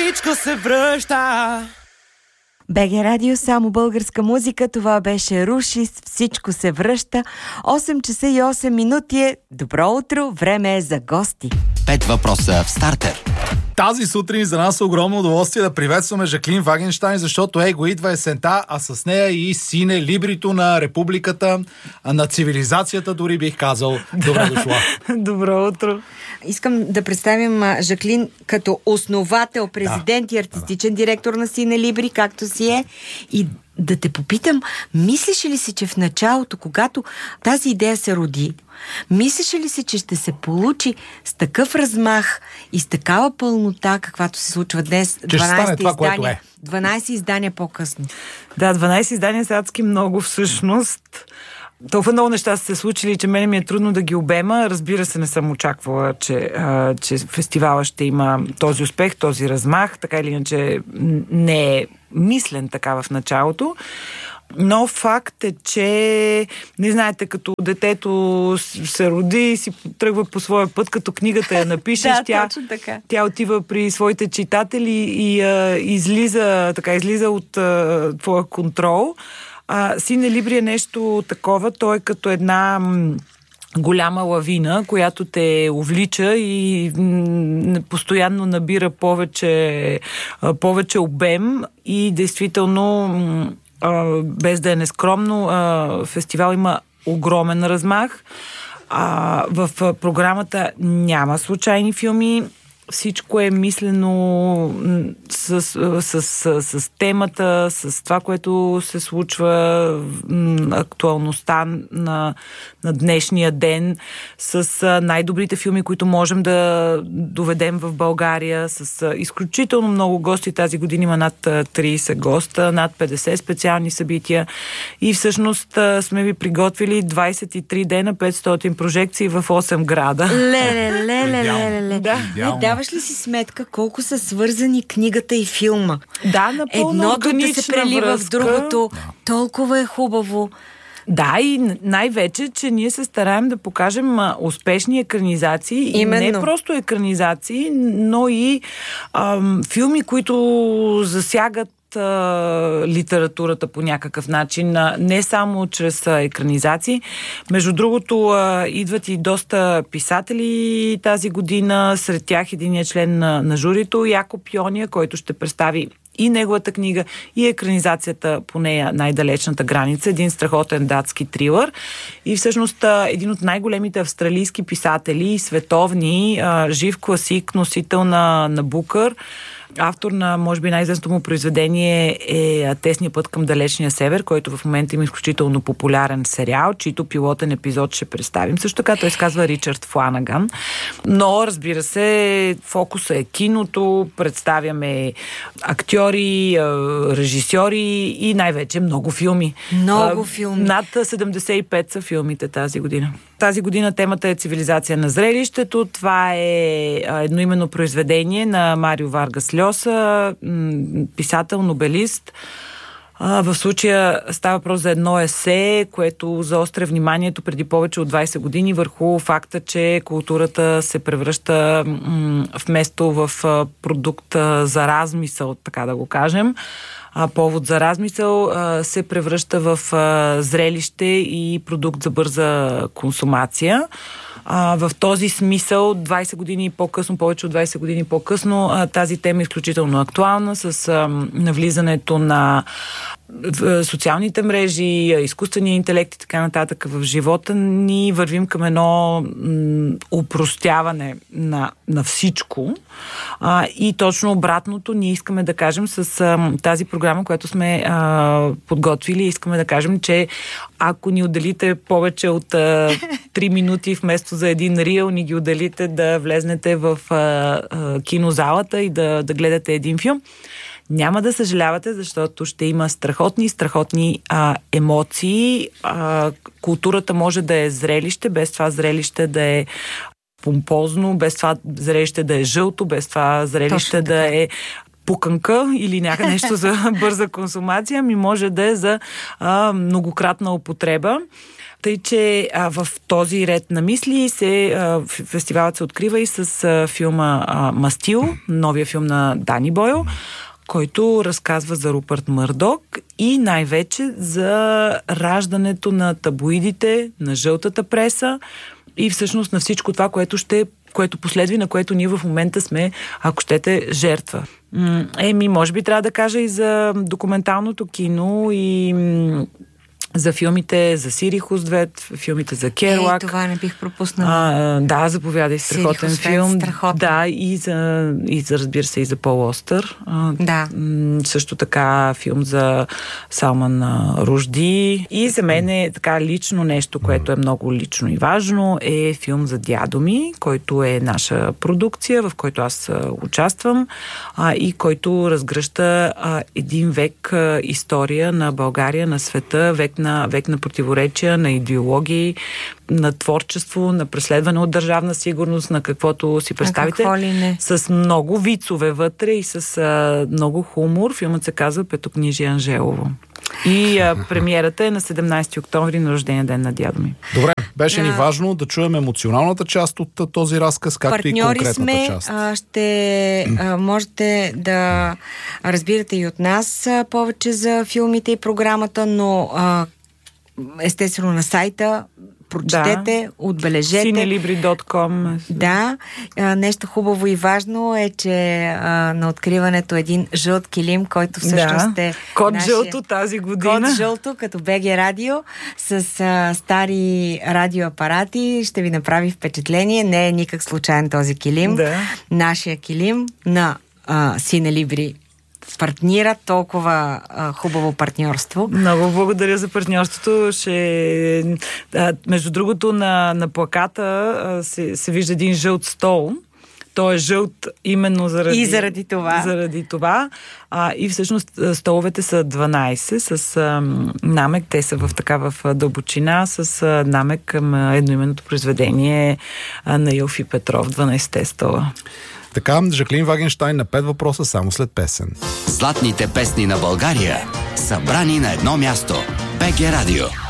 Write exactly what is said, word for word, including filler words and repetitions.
всичко се връща. БГ Радио, само българска музика. Това беше Рушис. Всичко се връща. осем часа и осем минути е. Добро утро. Време е за гости. Пет въпроса в стартер. Тази сутрин за нас е огромно удоволствие да приветстваме Жаклин Вагенщайн, защото его идва есента, а с нея и сине либрито на републиката, на цивилизацията, дори бих казал. Добре дошла. Добро утро. Искам да представим Жаклин като основател, президент да. и артистичен директор на Сине Либри, както си е. И да те попитам, мислиш ли си, че в началото, когато тази идея се роди, мислиш ли си, че ще се получи с такъв размах и с такава пълнота, каквато се случва днес, дванайсет издания, е. дванайсет издания по-късно? Да, дванайсет издания са адски много всъщност. Толкова много неща са се случили, че мене ми е трудно да ги обема. Разбира се, не съм очаквала, че, а, че фестивала ще има този успех, този размах. Така или иначе не е мислен така в началото. Но факт е, че не знаете, като детето се роди и си тръгва по своя път, като книгата я напишеш, да, тя, тя отива при своите читатели и а, излиза, така, излиза от а, твоя контрол. А, Сине Либри е нещо такова, той е като една м, голяма лавина, която те увлича и м, постоянно набира повече, а, повече обем и действително, м, а, без да е нескромно, а, фестивал има огромен размах. А, в а, програмата няма случайни филми. Всичко е мислено с, с, с, с темата, с това, което се случва, актуалността на, на днешния ден, с най-добрите филми, които можем да доведем в България, с изключително много гости. Тази година има над трийсет госта, над петдесет специални събития и всъщност сме ви приготвили двайсет и три дена, петстотин прожекции в осем града. Леле, леле, леле, леле. Да. Даваш ли си сметка колко са свързани книгата и филма? Да, напълно едното да се прелива връзка. в другото. Толкова е хубаво. Да, и най-вече, че ние се стараем да покажем успешни екранизации. Именно. И не просто екранизации, но и ам, филми, които засягат литературата по някакъв начин, не само чрез екранизации. Между другото, идват и доста писатели тази година, сред тях единият член на, на журито, Якоб Йония, който ще представи и неговата книга, и екранизацията по нея "Най-далечната граница", един страхотен датски трилър. И всъщност един от най-големите австралийски писатели, световни, жив класик, носител на, на Букър, автор на, може би, най-известното му произведение е "Тесния път към далечния север", който в момента има изключително популярен сериал, чийто пилотен епизод ще представим. Също така той се казва Ричард Фланаган. Но, разбира се, фокуса е киното, представяме актьори, режисьори и най-вече много филми. Много филми. Над седемдесет и пет са филмите тази година. Тази година темата е "Цивилизация на зрелището". Това е едноименно произведение на Марио Варгас Льоса, писател, нобелист. В случая става въпрос за едно есе, което заостря вниманието преди повече от двайсет години върху факта, че културата се превръща вместо в продукт за размисъл, така да го кажем, повод за размисъл, се превръща в зрелище и продукт за бърза консумация. А, в този смисъл, двайсет години по-късно, повече от двайсет години по-късно, а, тази тема е изключително актуална с а, навлизането на в, социалните мрежи, изкуствения интелект и така нататък в живота ни. Вървим към едно м, упростяване на, на всичко. А, и точно обратното ние искаме да кажем с а, тази програма, която сме а, подготвили. Искаме да кажем, че ако ни отделите повече от а, три минути вместо за един рил, ни ги отделите да влезнете в а, а, кинозалата и да, да гледате един филм, няма да съжалявате, защото ще има страхотни, страхотни а, емоции. А, културата може да е зрелище, без това зрелище да е помпозно, без това зрелище да е жълто, без това зрелище да е пуканка или някакво нещо за бърза консумация, ми може да е за а, многократна употреба. Тъй, че а, в този ред на мисли се, а, фестивалът се открива и с а, филма а, Мастил, новия филм на Дани Бойл, който разказва за Рупърт Мърдок и най-вече за раждането на таблоидите, на жълтата преса и всъщност на всичко това, което ще което последви, на което ние в момента сме, ако щете, жертва. Еми, може би трябва да кажа и за документалното кино и за филмите за Сирихус две, филмите за Керуак. Ей, това не бих пропуснала. А, да, заповядай, страхотен Сирихус филм. страхотен. Да, и за, и за, разбира се, и за Пол Остър. А, да. М- също така филм за Салман Ружди. И за мен е така лично нещо, което е много лично и важно, е филм за Дядо ми, който е наша продукция, в който аз а, участвам а, и който разгръща а, един век а, история на България, на света, век на, век на противоречия, на идеологии, на творчество, на преследване от държавна сигурност, на каквото си представите. Какво ли не? С много вицове вътре и с а, много хумор. Филмът се казва Петокнижие Анжелово. И а, премиерата е на седемнайсети октомври, на рождения ден на дядо ми. Добре, беше Да. ни важно да чуем емоционалната част от този разказ, както Партньори и конкретната сме, част. а, ще а, можете да разбирате и от нас а, повече за филмите и програмата, но а, естествено на сайта прочетете, да. Отбележете. синелибри точка ком. Да, а, нещо хубаво и важно е, че а, на откриването е един жълт килим, който всъщност да. е Код нашия... жълто тази година. Код жълто, като БГ Радио, с а, стари радиоапарати. Ще ви направи впечатление. Не е никак случайен този килим. Да. Нашия килим на а, Синелибри партнира толкова а, хубаво партньорство. Много благодаря за партньорството. Ще, а, между другото, на, на плаката а, се, се вижда един жълт стол. Той е жълт именно заради, и заради това. Заради това. А, и всъщност столовете са дванайсет с а, намек. Те са в така в дълбочина с а, намек към едноименното произведение а, на Илфи Петров. дванайсетте стола. Така, Жаклин Вагенщайн на пет въпроса само след песен. Златните песни на България, събрани на едно място. БГ Радио.